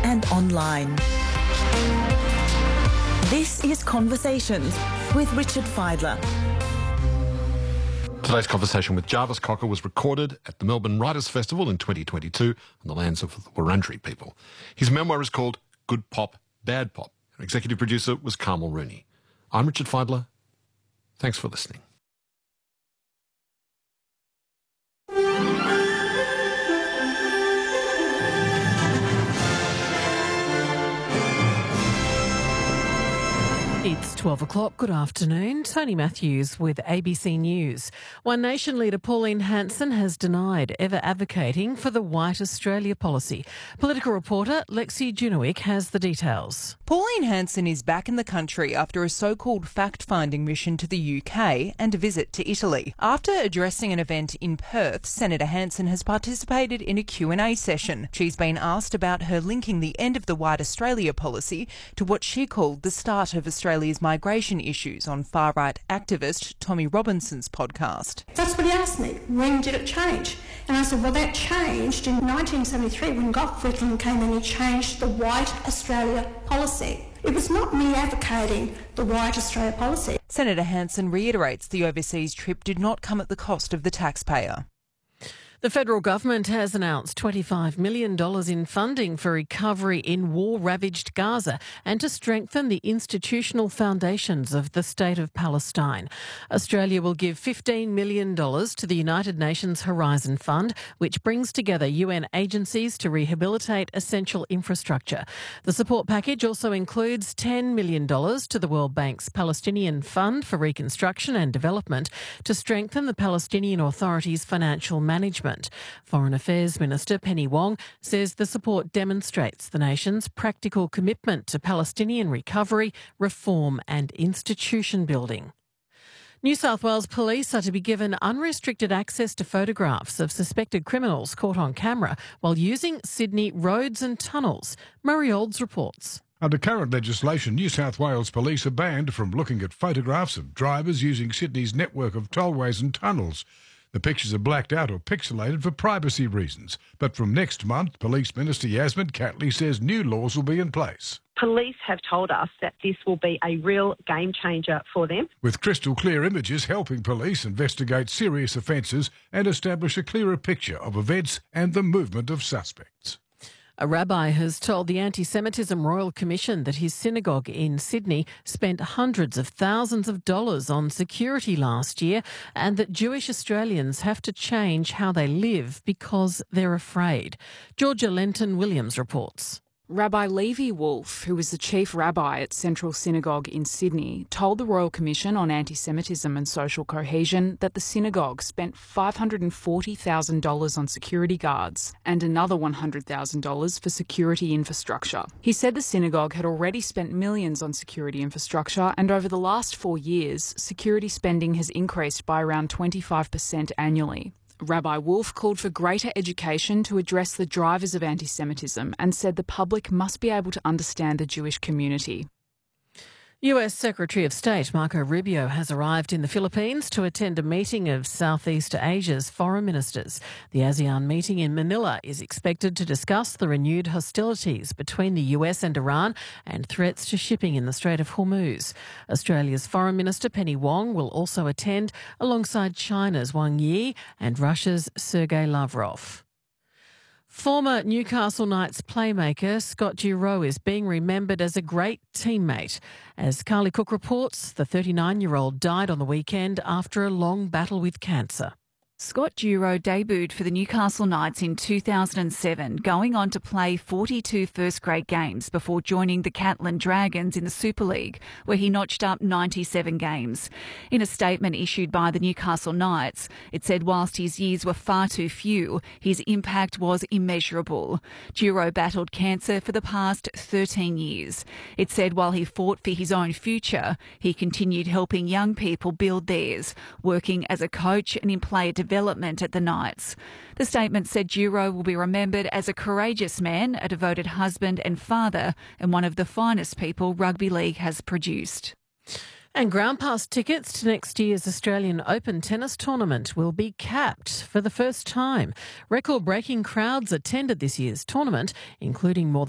and online. This is Conversations with Richard Fidler. Today's conversation with Jarvis Cocker was recorded at the Melbourne Writers' Festival in 2022 on the lands of the Wurundjeri people. His memoir is called Good Pop, Bad Pop. Our executive producer was Carmel Rooney. I'm Richard Fidler. Thanks for listening. It's 12 o'clock. Good afternoon. Tony Matthews with ABC News. One Nation leader Pauline Hanson has denied ever advocating for the White Australia policy. Political reporter Lexi Junowick has the details. Pauline Hanson is back in the country after a so-called fact-finding mission to the UK and a visit to Italy. After addressing an event in Perth, Senator Hanson has participated in a Q&A session. She's been asked about her linking the end of the White Australia policy to what she called the start of Australia's migration issues on far-right activist Tommy Robinson's podcast. That's what he asked me. When did it change? And I said, well, that changed in 1973 when Gough Whitlam came in and changed the White Australia policy. It was not me advocating the White Australia policy. Senator Hanson reiterates the overseas trip did not come at the cost of the taxpayer. The federal government has announced $25 million in funding for recovery in war-ravaged Gaza and to strengthen the institutional foundations of the State of Palestine. Australia will give $15 million to the United Nations Horizon Fund, which brings together UN agencies to rehabilitate essential infrastructure. The support package also includes $10 million to the World Bank's Palestinian Fund for Reconstruction and Development to strengthen the Palestinian Authority's financial management. Foreign Affairs Minister Penny Wong says the support demonstrates the nation's practical commitment to Palestinian recovery, reform and institution building. New South Wales Police are to be given unrestricted access to photographs of suspected criminals caught on camera while using Sydney roads and tunnels. Murray Olds reports. Under current legislation, New South Wales Police are banned from looking at photographs of drivers using Sydney's network of tollways and tunnels. The pictures are blacked out or pixelated for privacy reasons. But from next month, Police Minister Yasmin Catley says new laws will be in place. Police have told us that this will be a real game changer for them. With crystal clear images helping police investigate serious offences and establish a clearer picture of events and the movement of suspects. A rabbi has told the Anti-Semitism Royal Commission that his synagogue in Sydney spent hundreds of thousands of dollars on security last year and that Jewish Australians have to change how they live because they're afraid. Georgia Lenton-Williams reports. Rabbi Levi Wolf, who was the chief rabbi at Central Synagogue in Sydney, told the Royal Commission on Anti-Semitism and Social Cohesion that the synagogue spent $540,000 on security guards and another $100,000 for security infrastructure. He said the synagogue had already spent millions on security infrastructure, and over the last 4 years, security spending has increased by around 25% annually. Rabbi Wolf called for greater education to address the drivers of anti-Semitism and said the public must be able to understand the Jewish community. US Secretary of State Marco Rubio has arrived in the Philippines to attend a meeting of Southeast Asia's foreign ministers. The ASEAN meeting in Manila is expected to discuss the renewed hostilities between the US and Iran and threats to shipping in the Strait of Hormuz. Australia's Foreign Minister Penny Wong will also attend alongside China's Wang Yi and Russia's Sergei Lavrov. Former Newcastle Knights playmaker Scott Giroux is being remembered as a great teammate. As Carly Cook reports, the 39-year-old died on the weekend after a long battle with cancer. Scott Giroux debuted for the Newcastle Knights in 2007, going on to play 42 first-grade games before joining the Catlin Dragons in the Super League, where he notched up 97 games. In a statement issued by the Newcastle Knights, it said whilst his years were far too few, his impact was immeasurable. Giroux battled cancer for the past 13 years. It said while he fought for his own future, he continued helping young people build theirs, working as a coach and in player development at the Knights. The statement said Giroux will be remembered as a courageous man, a devoted husband and father, and one of the finest people rugby league has produced. And ground pass tickets to next year's Australian Open tennis tournament will be capped for the first time. Record-breaking crowds attended this year's tournament, including more than